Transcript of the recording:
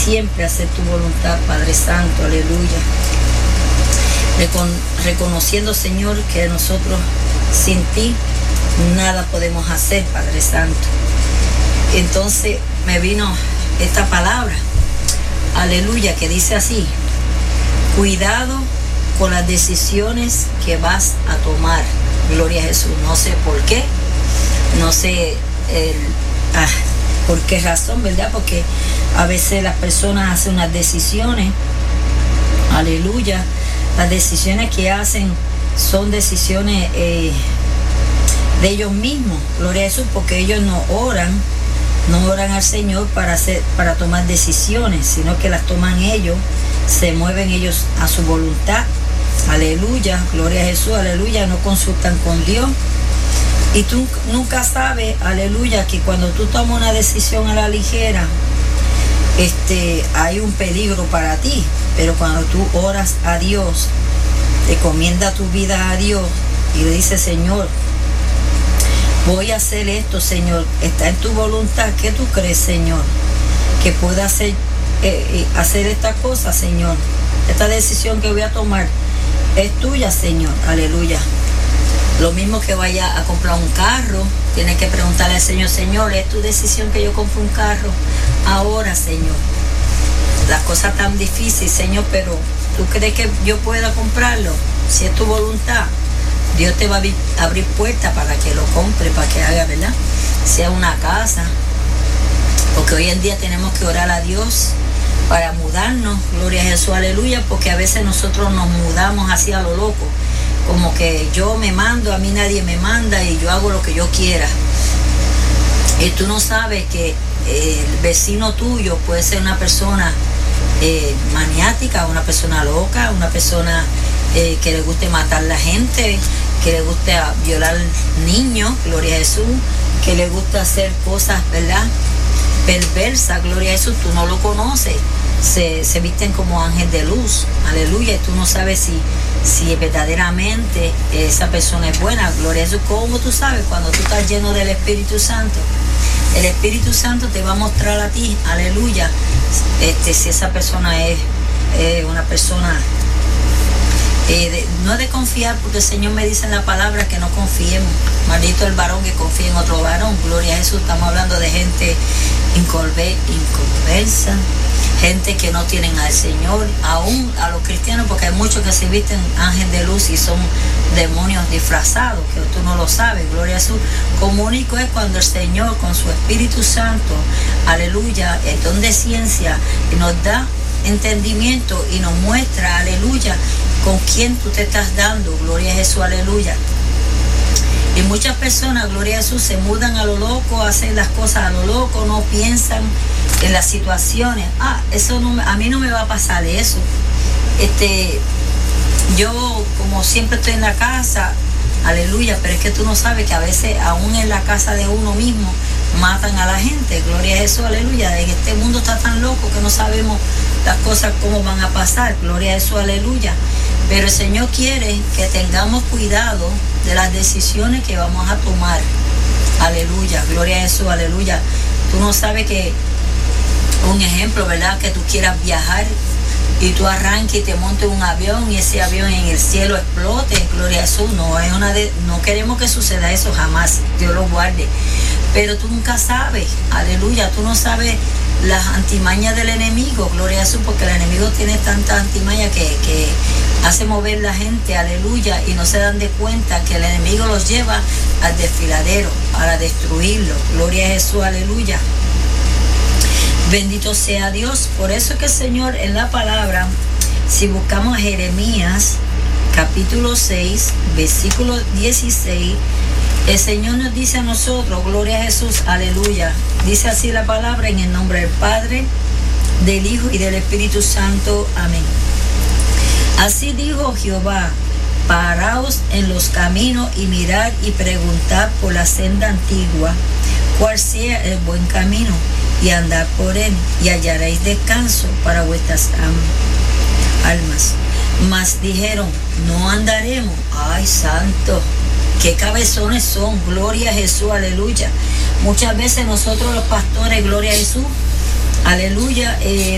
siempre hacer tu voluntad, Padre Santo, aleluya. Reconociendo, Señor, que nosotros sin ti nada podemos hacer, Padre Santo. Entonces me vino esta palabra, aleluya, que dice así: cuidado con las decisiones que vas a tomar. Gloria a Jesús. No sé por qué, no sé por qué razón, ¿verdad? Porque a veces las personas hacen unas decisiones, aleluya. Las decisiones que hacen son decisiones de ellos mismos, gloria a Jesús, porque ellos no oran al Señor para tomar decisiones, sino que las toman ellos, se mueven ellos a su voluntad, aleluya, gloria a Jesús, aleluya, no consultan con Dios. Y tú nunca sabes, aleluya, que cuando tú tomas una decisión a la ligera, hay un peligro para ti, pero cuando tú oras a Dios, te encomiendas tu vida a Dios y le dices: Señor, voy a hacer esto, Señor, está en tu voluntad. ¿Qué tú crees, Señor, que pueda hacer esta cosa, Señor? Esta decisión que voy a tomar es tuya, Señor, aleluya. Lo mismo que vaya a comprar un carro, tienes que preguntarle al Señor: Señor, ¿es tu decisión que yo compre un carro ahora, Señor? Las cosas tan difíciles, Señor, pero ¿tú crees que yo pueda comprarlo? Si es tu voluntad, Dios te va a abrir puertas para que lo compre, para que haga, ¿verdad? Sea una casa, porque hoy en día tenemos que orar a Dios para mudarnos, gloria a Jesús, aleluya, porque a veces nosotros nos mudamos así a lo loco, como que yo me mando, a mí nadie me manda y yo hago lo que yo quiera. Y tú no sabes que el vecino tuyo puede ser una persona maniática, una persona loca, una persona que le guste matar a la gente, que le guste violar niños, gloria a Jesús, que le gusta hacer cosas, ¿verdad?, perversas, gloria a Jesús. Tú no lo conoces, se visten como ángel de luz, aleluya, y tú no sabes si verdaderamente esa persona es buena, gloria a Jesús. ¿Cómo tú sabes? Cuando tú estás lleno del Espíritu Santo. El Espíritu Santo te va a mostrar a ti, aleluya, si esa persona es una persona no es de confiar, porque el Señor me dice en la palabra que no confiemos. Maldito el varón que confía en otro varón, gloria a Jesús. Estamos hablando de gente inconversa, gente que no tienen al Señor, aún a los cristianos, porque hay muchos que se visten ángel de luz y son demonios disfrazados, que tú no lo sabes, gloria a Jesús. Como único es cuando el Señor con su Espíritu Santo, aleluya, el don de ciencia, nos da entendimiento y nos muestra, aleluya, con quién tú te estás dando, gloria a Jesús, aleluya. Y muchas personas, gloria a Jesús, se mudan a lo loco, hacen las cosas a lo loco, no piensan en las situaciones. Eso no, a mí no me va a pasar eso. Yo como siempre estoy en la casa, aleluya, pero es que tú no sabes que a veces aún en la casa de uno mismo matan a la gente, gloria a Jesús, aleluya. En este mundo está tan loco que no sabemos las cosas cómo van a pasar, gloria a Jesús, aleluya. Pero el Señor quiere que tengamos cuidado de las decisiones que vamos a tomar, aleluya, gloria a Jesús, aleluya. Tú no sabes que, un ejemplo, ¿verdad?, que tú quieras viajar y tú arranques y te montes un avión y ese avión en el cielo explote, gloria a Jesús. No queremos que suceda eso jamás, Dios lo guarde. Pero tú nunca sabes, aleluya, tú no sabes las antimañas del enemigo, gloria a Jesús, porque el enemigo tiene tantas antimañas que hace mover la gente, aleluya, y no se dan de cuenta que el enemigo los lleva al desfiladero para destruirlo, gloria a Jesús, aleluya. Bendito sea Dios. Por eso es que el Señor en la palabra, si buscamos a Jeremías capítulo 6, versículo 16, el Señor nos dice a nosotros, gloria a Jesús, aleluya. Dice así la palabra: en el nombre del Padre, del Hijo y del Espíritu Santo. Amén. Así dijo Jehová: paraos en los caminos y mirad y preguntad por la senda antigua, cuál sea el buen camino, y andad por él, y hallaréis descanso para vuestras almas. Mas dijeron: no andaremos. Ay, santo, qué cabezones son, gloria a Jesús, aleluya. Muchas veces nosotros los pastores, gloria a Jesús, aleluya,